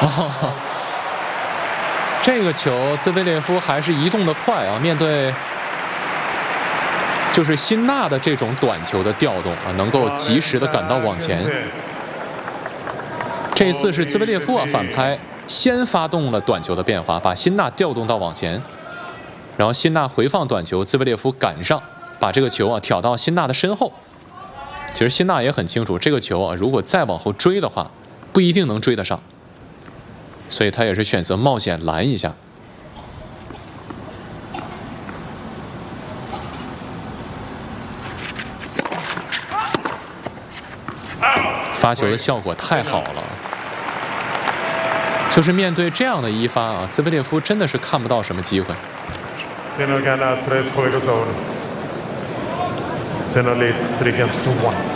哦，这个球兹维列夫还是移动的快啊，面对就是辛纳的这种短球的调动啊，能够及时的赶到网前。这一次是兹维列夫啊反拍，先发动了短球的变化，把辛纳调动到网前，然后辛纳回放短球，兹维列夫赶上，把这个球啊挑到辛纳的身后。其实辛纳也很清楚，这个球啊如果再往后追的话，不一定能追得上。所以他也是选择冒险拦一下，发球的效果太好了。就是面对这样的一发啊，兹维列夫真的是看不到什么机会。 Sinner leads 3 games to 1.